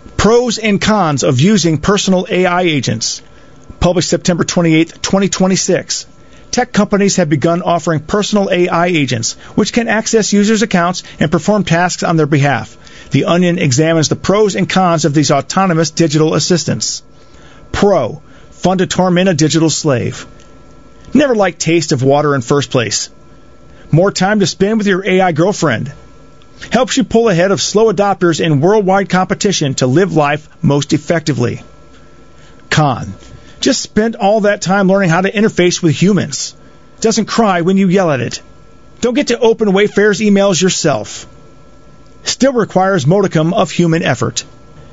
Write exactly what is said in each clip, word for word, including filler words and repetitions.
Pros and cons of using personal A I agents. Published September twenty-eighth, twenty twenty-six. Tech companies have begun offering personal A I agents, which can access users' accounts and perform tasks on their behalf. The Onion examines the pros and cons of these autonomous digital assistants. Pro. Fun to torment a digital slave. Never liked taste of water in first place. More time to spend with your A I girlfriend. Helps you pull ahead of slow adopters in worldwide competition to live life most effectively. Con. Just spent all that time learning how to interface with humans. Doesn't cry when you yell at it. Don't get to open Wayfair's emails yourself. Still requires modicum of human effort.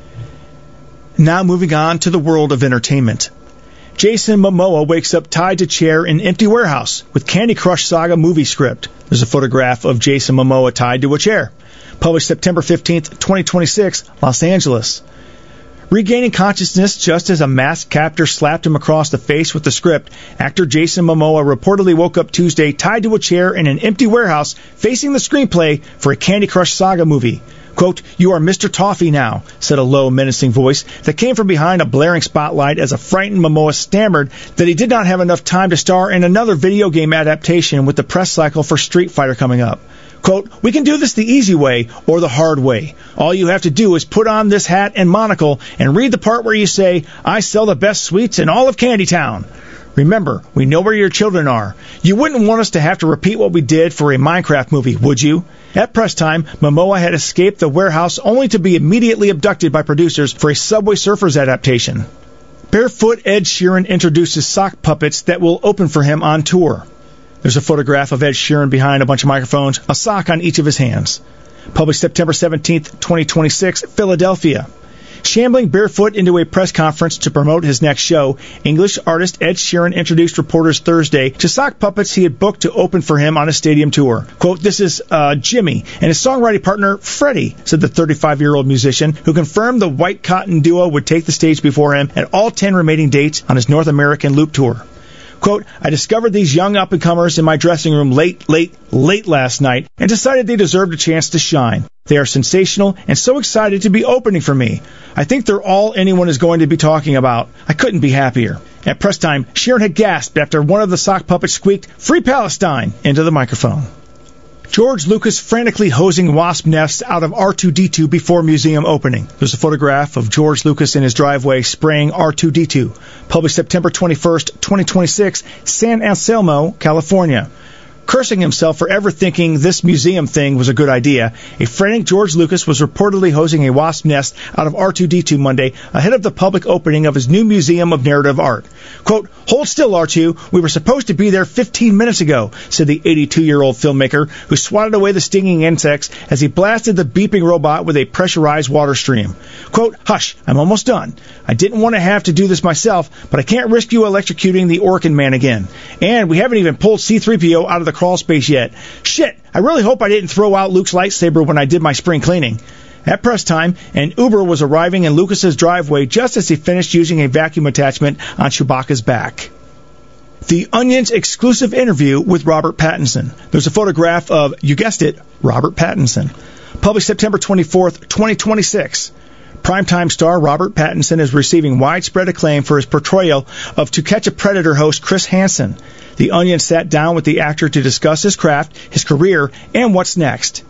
Now moving on to the world of entertainment. Jason Momoa wakes up tied to chair in empty warehouse with Candy Crush Saga movie script. There's a photograph of Jason Momoa tied to a chair. Published September fifteenth, twenty twenty-six, Los Angeles. Regaining consciousness just as a masked captor slapped him across the face with the script, actor Jason Momoa reportedly woke up Tuesday tied to a chair in an empty warehouse facing the screenplay for a Candy Crush Saga movie. Quote, "You are Mister Toffee now," said a low, menacing voice that came from behind a blaring spotlight as a frightened Momoa stammered that he did not have enough time to star in another video game adaptation with the press cycle for Street Fighter coming up. Quote, "We can do this the easy way or the hard way. All you have to do is put on this hat and monocle and read the part where you say, 'I sell the best sweets in all of Candy Town.' Remember, we know where your children are. You wouldn't want us to have to repeat what we did for a Minecraft movie, would you?" At press time, Momoa had escaped the warehouse only to be immediately abducted by producers for a Subway Surfers adaptation. Barefoot Ed Sheeran introduces sock puppets that will open for him on tour. There's a photograph of Ed Sheeran behind a bunch of microphones, a sock on each of his hands. Published September seventeenth, twenty twenty-six, Philadelphia. Shambling barefoot into a press conference to promote his next show, English artist Ed Sheeran introduced reporters Thursday to sock puppets he had booked to open for him on a stadium tour. Quote, "This is uh, Jimmy and his songwriting partner, Freddie," said the thirty-five-year-old musician, who confirmed the White Cotton duo would take the stage before him at all ten remaining dates on his North American Loop Tour. Quote, "I discovered these young up-and-comers in my dressing room late, late, late last night and decided they deserved a chance to shine. They are sensational and so excited to be opening for me. I think they're all anyone is going to be talking about. I couldn't be happier." At press time, Sheeran had gasped after one of the sock puppets squeaked, "Free Palestine," into the microphone. George Lucas frantically hosing wasp nests out of R two D two before museum opening. There's a photograph of George Lucas in his driveway spraying R two D two. Published September twenty-first, twenty twenty-six, San Anselmo, California. Cursing himself for ever thinking this museum thing was a good idea, a frantic George Lucas was reportedly hosing a wasp nest out of R two D two Monday ahead of the public opening of his new Museum of Narrative Art. Quote, "Hold still, R two. We were supposed to be there fifteen minutes ago," said the eighty-two-year-old filmmaker, who swatted away the stinging insects as he blasted the beeping robot with a pressurized water stream. Quote, "Hush, I'm almost done. I didn't want to have to do this myself, but I can't risk you electrocuting the Orkin Man again. And we haven't even pulled C three P O out of the crawl space yet. Shit, I really hope I didn't throw out Luke's lightsaber when I did my spring cleaning." At press time, an Uber was arriving in Lucas's driveway just as he finished using a vacuum attachment on Chewbacca's back. The Onion's exclusive interview with Robert Pattinson. There's a photograph of, you guessed it, Robert Pattinson. Published September twenty-fourth, twenty twenty-six. Primetime star Robert Pattinson is receiving widespread acclaim for his portrayal of To Catch a Predator host Chris Hansen. The Onion sat down with the actor to discuss his craft, his career, and what's next.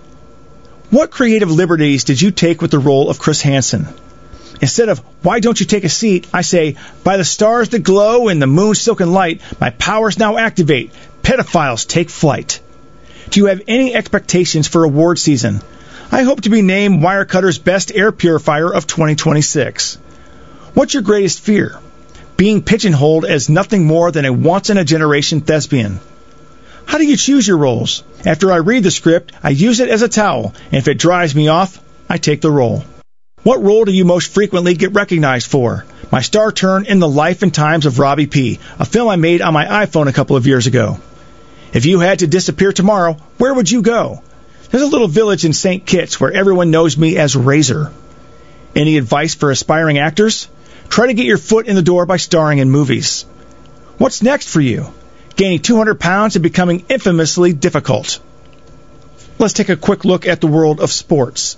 What creative liberties did you take with the role of Chris Hansen? Instead of, "Why don't you take a seat?" I say, "By the stars that glow in the moon's silken light, my powers now activate. Pedophiles take flight." Do you have any expectations for award season? I hope to be named Wirecutter's Best Air Purifier of twenty twenty-six. What's your greatest fear? Being pigeonholed as nothing more than a once-in-a-generation thespian. How do you choose your roles? After I read the script, I use it as a towel, and if it drives me off, I take the role. What role do you most frequently get recognized for? My star turn in The Life and Times of Robbie P., a film I made on my iPhone a couple of years ago. If you had to disappear tomorrow, where would you go? There's a little village in Saint Kitts where everyone knows me as Razor. Any advice for aspiring actors? Try to get your foot in the door by starring in movies. What's next for you? Gaining two hundred pounds and becoming infamously difficult. Let's take a quick look at the world of sports.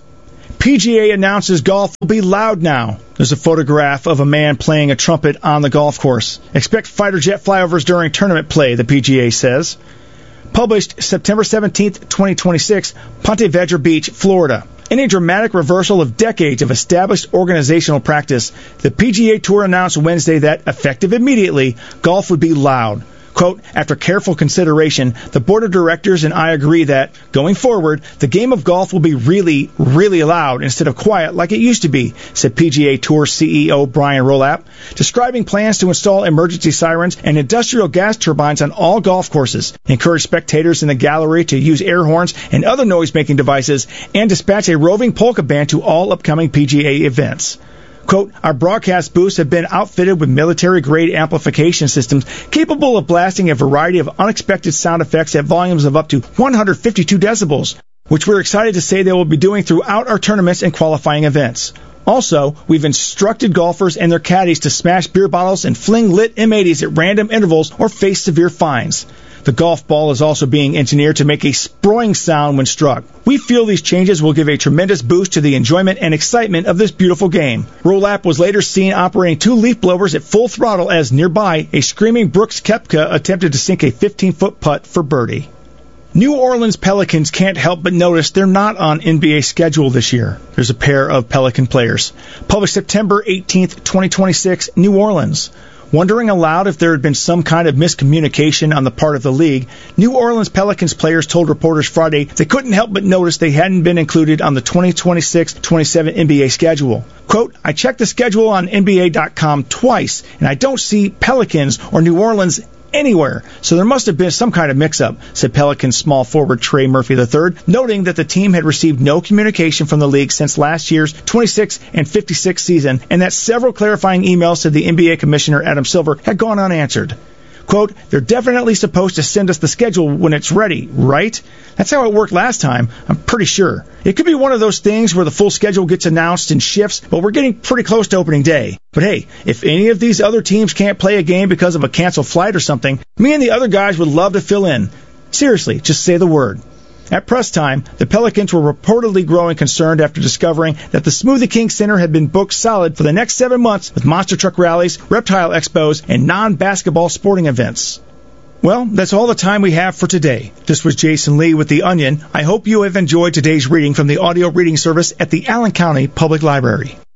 P G A announces golf will be loud now. There's a photograph of a man playing a trumpet on the golf course. Expect fighter jet flyovers during tournament play, the P G A says. Published September seventeenth, twenty twenty-six, Ponte Vedra Beach, Florida. In a dramatic reversal of decades of established organizational practice, the P G A Tour announced Wednesday that, effective immediately, golf would be loud. Quote, after careful consideration, the board of directors and I agree that, going forward, the game of golf will be really, really loud instead of quiet like it used to be, said P G A Tour C E O Brian Rolapp, describing plans to install emergency sirens and industrial gas turbines on all golf courses, encourage spectators in the gallery to use air horns and other noise-making devices, and dispatch a roving polka band to all upcoming P G A events. Quote, our broadcast booths have been outfitted with military-grade amplification systems capable of blasting a variety of unexpected sound effects at volumes of up to one hundred fifty-two decibels, which we're excited to say they will be doing throughout our tournaments and qualifying events. Also, we've instructed golfers and their caddies to smash beer bottles and fling lit M eighties at random intervals or face severe fines. The golf ball is also being engineered to make a sproing sound when struck. We feel these changes will give a tremendous boost to the enjoyment and excitement of this beautiful game. Rolapp was later seen operating two leaf blowers at full throttle as nearby a screaming Brooks Koepka attempted to sink a fifteen-foot putt for birdie. New Orleans Pelicans can't help but notice they're not on N B A schedule this year. There's a pair of Pelican players. Published September eighteenth, twenty twenty-six, New Orleans. Wondering aloud if there had been some kind of miscommunication on the part of the league, New Orleans Pelicans players told reporters Friday they couldn't help but notice they hadn't been included on the twenty twenty-six twenty-seven N B A schedule. Quote, I checked the schedule on N B A dot com twice, and I don't see Pelicans or New Orleans anywhere, so there must have been some kind of mix-up, said Pelicans small forward Trey Murphy the third, noting that the team had received no communication from the league since last year's twenty-six and fifty-six season, and that several clarifying emails to the N B A Commissioner Adam Silver had gone unanswered. Quote, they're definitely supposed to send us the schedule when it's ready, right? That's how it worked last time, I'm pretty sure. It could be one of those things where the full schedule gets announced in shifts, but we're getting pretty close to opening day. But hey, if any of these other teams can't play a game because of a canceled flight or something, me and the other guys would love to fill in. Seriously, just say the word. At press time, the Pelicans were reportedly growing concerned after discovering that the Smoothie King Center had been booked solid for the next seven months with monster truck rallies, reptile expos, and non-basketball sporting events. Well, that's all the time we have for today. This was Jason Lee with The Onion. I hope you have enjoyed today's reading from the audio reading service at the Allen County Public Library.